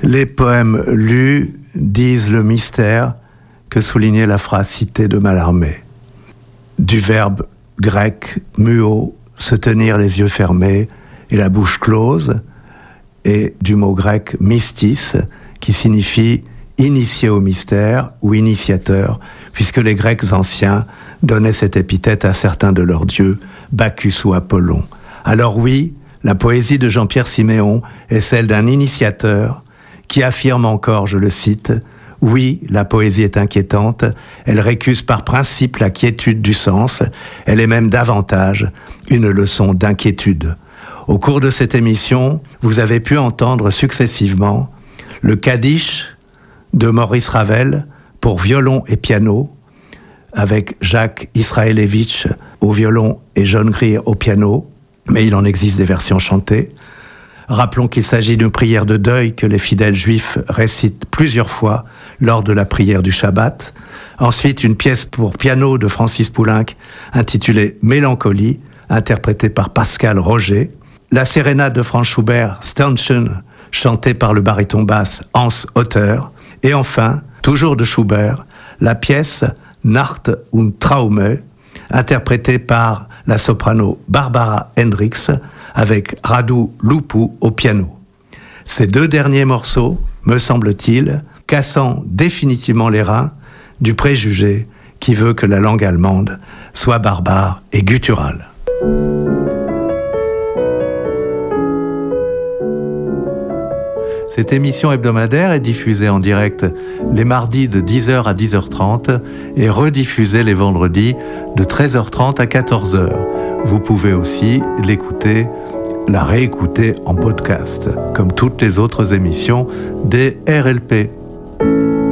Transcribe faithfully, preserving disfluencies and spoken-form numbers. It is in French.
Les poèmes lus disent le mystère que soulignait la phrase citée de Mallarmé. Du verbe grec muo, se tenir les yeux fermés et la bouche close, et du mot grec mystis, qui signifie initié au mystère ou initiateur, puisque les Grecs anciens donnaient cette épithète à certains de leurs dieux, Bacchus ou Apollon. Alors oui, la poésie de Jean-Pierre Siméon est celle d'un initiateur qui affirme encore, je le cite, « Oui, la poésie est inquiétante, elle récuse par principe la quiétude du sens, elle est même davantage une leçon d'inquiétude. » Au cours de cette émission, vous avez pu entendre successivement le Kaddish de Maurice Ravel pour violon et piano, avec Jacques Israelevitch au violon et John Greer au piano, mais il en existe des versions chantées. Rappelons qu'il s'agit d'une prière de deuil que les fidèles juifs récitent plusieurs fois lors de la prière du Shabbat. Ensuite, une pièce pour piano de Francis Poulenc intitulée « Mélancolie », interprétée par Pascal Roger. La sérénade de Franz Schubert, Sternchen, chantée par le baryton basse Hans Otter. Et enfin, toujours de Schubert, la pièce « Nacht und Traume », interprétée par la soprano Barbara Hendricks avec Radu Lupu au piano. Ces deux derniers morceaux, me semble-t-il, cassant définitivement les reins du préjugé qui veut que la langue allemande soit barbare et gutturale. Cette émission hebdomadaire est diffusée en direct les mardis de dix heures à dix heures trente et rediffusée les vendredis de treize heures trente à quatorze heures. Vous pouvez aussi l'écouter, la réécouter en podcast, comme toutes les autres émissions des R L P.